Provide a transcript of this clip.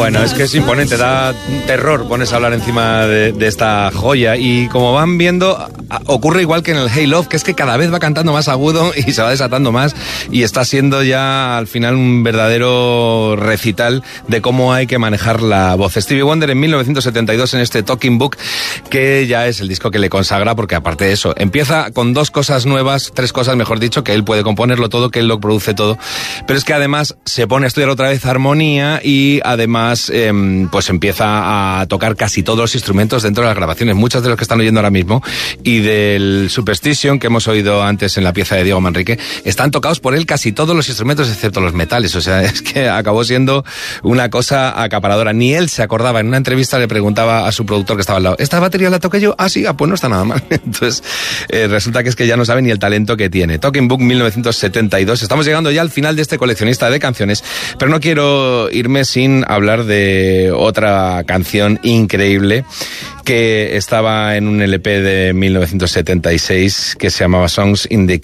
Bueno, es que es imponente, da terror, pones a hablar encima de esta joya. Y como van viendo, ocurre igual que en el Hey Love, que es que cada vez va cantando más agudo y se va desatando más, y está siendo ya al final un verdadero recital de cómo hay que manejar la voz. Stevie Wonder en 1972 en este Talking Book, que ya es el disco que le consagra, porque aparte de eso, empieza con dos cosas nuevas, tres cosas mejor dicho, que él puede componerlo todo, que él lo produce todo, pero es que además se pone a estudiar otra vez armonía y además pues empieza a tocar casi todos los instrumentos dentro de las grabaciones, muchos de los que están oyendo ahora mismo y del Superstition que hemos oído antes en la pieza de Diego Manrique, están tocados por él casi todos los instrumentos excepto los metales. O sea, es que acabó siendo una cosa acaparadora. Ni él se acordaba. En una entrevista le preguntaba a su productor que estaba al lado, ¿esta batería la toqué yo? Ah, sí, pues no está nada mal. Entonces resulta que es que ya no sabe ni el talento que tiene. Talking Book 1972. Estamos llegando ya al final de este coleccionista de canciones, pero no quiero irme sin hablar de otra canción increíble que estaba en un LP de 1976 que se llamaba Songs in the